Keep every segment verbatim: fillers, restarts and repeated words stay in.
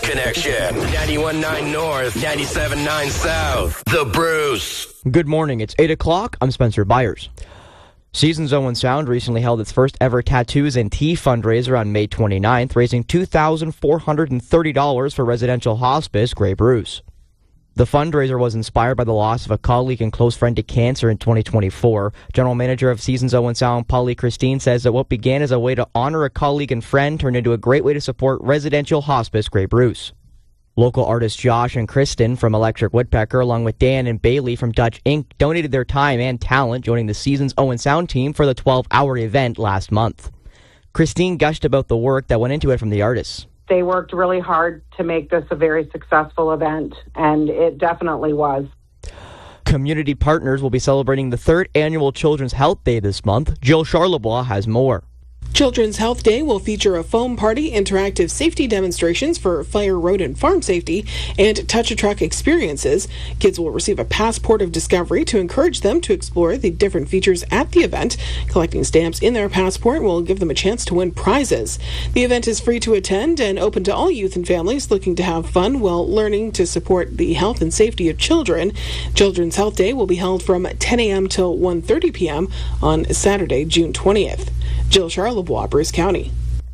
Connection. ninety-one point nine North, ninety-seven point nine South. The Bruce. Good morning. It's eight o'clock. I'm Spencer Byers. Seasons Owen Sound recently held its first ever Tattoos and Tea fundraiser on May twenty-ninth, raising two thousand four hundred thirty dollars for residential hospice Grey Bruce. The fundraiser was inspired by the loss of a colleague and close friend to cancer in twenty twenty-four. General Manager of Seasons Owen Sound, Polly Christine, says that what began as a way to honor a colleague and friend turned into a great way to support residential hospice Grey Bruce. Local artists Josh and Kristen from Electric Woodpecker, along with Dan and Bailey from Dutch Incorporated, donated their time and talent, joining the Seasons Owen Sound team for the twelve-hour event last month. Christine gushed about the work that went into it from the artists. They worked really hard to make this a very successful event, and it definitely was. Community partners will be celebrating the third annual Children's Health Day this month. Jill Charlebois has more. Children's Health Day will feature a foam party, interactive safety demonstrations for fire, road, and farm safety, and touch-a-truck experiences. Kids will receive a passport of discovery to encourage them to explore the different features at the event. Collecting stamps in their passport will give them a chance to win prizes. The event is free to attend and open to all youth and families looking to have fun while learning to support the health and safety of children. Children's Health Day will be held from ten a.m. till one thirty p.m. on Saturday, June twentieth. Jill Charlebois, Bruce County.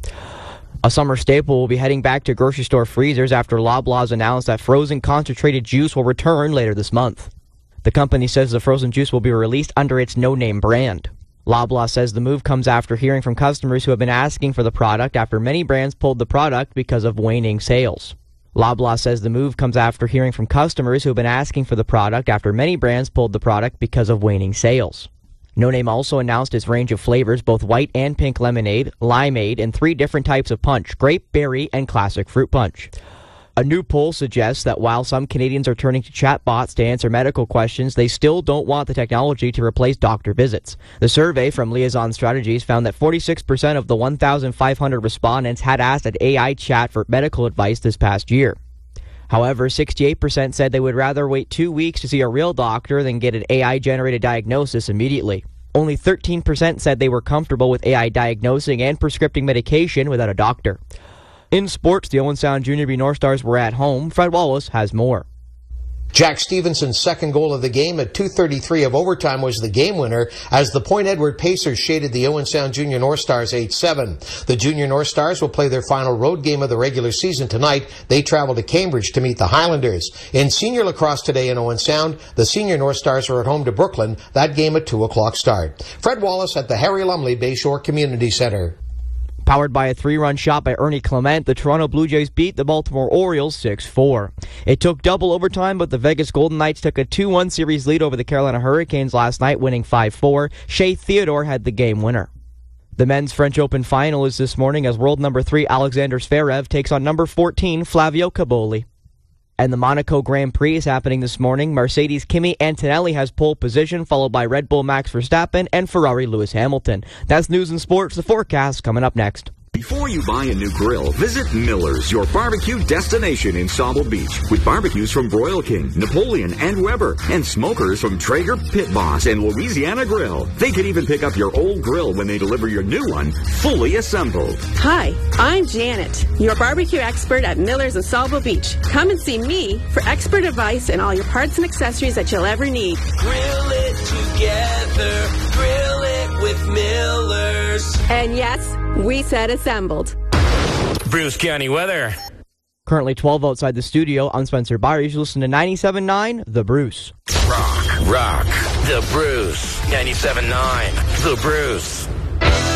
A summer staple will be heading back to grocery store freezers after Loblaws announced that frozen concentrated juice will return later this month. The company says the frozen juice will be released under its no-name brand. Loblaw says the move comes after hearing from customers who have been asking for the product after many brands pulled the product because of waning sales. Loblaw says the move comes after hearing from customers who have been asking for the product after many brands pulled the product because of waning sales. No Name also announced its range of flavors, both white and pink lemonade, limeade, and three different types of punch, grape, berry, and classic fruit punch. A new poll suggests that while some Canadians are turning to chatbots to answer medical questions, they still don't want the technology to replace doctor visits. The survey from Liaison Strategies found that forty-six percent of the one thousand five hundred respondents had asked an A I chat for medical advice this past year. However, sixty-eight percent said they would rather wait two weeks to see a real doctor than get an A I-generated diagnosis immediately. Only thirteen percent said they were comfortable with A I diagnosing and prescribing medication without a doctor. In sports, the Owen Sound Junior B North Stars were at home. Fred Wallace has more. Jack Stevenson's second goal of the game at two thirty-three of overtime was the game winner as the Point Edward Pacers shaded the Owen Sound Junior North Stars eight seven. The Junior North Stars will play their final road game of the regular season tonight. They travel to Cambridge to meet the Highlanders. In senior lacrosse today in Owen Sound, the Senior North Stars are at home to Brooklyn. That game at two o'clock start. Fred Wallace at the Harry Lumley Bayshore Community Center. Powered by a three-run shot by Ernie Clement, the Toronto Blue Jays beat the Baltimore Orioles six four. It took double overtime, but the Vegas Golden Knights took a two one series lead over the Carolina Hurricanes last night, winning five four. Shea Theodore had the game winner. The men's French Open final is this morning as world number three Alexander Zverev takes on number fourteen Flavio Caboli. And the Monaco Grand Prix is happening this morning. Mercedes Kimi Antonelli has pole position, followed by Red Bull Max Verstappen and Ferrari Lewis Hamilton. That's news and sports. The forecast coming up next. Before you buy a new grill, visit Miller's, your barbecue destination in Sauble Beach, with barbecues from Broil King, Napoleon, and Weber, and smokers from Traeger, Pit Boss, and Louisiana Grill. They can even pick up your old grill when they deliver your new one, fully assembled. Hi, I'm Janet, your barbecue expert at Miller's in Sauble Beach. Come and see me for expert advice and all your parts and accessories that you'll ever need. Grill it together, grill it with Miller's. And yes, we said assembled. Bruce County weather. Currently twelve outside the studio. I'm Spencer Byers. You listen to ninety-seven point nine The Bruce. Rock, rock. The Bruce. ninety-seven point nine The Bruce.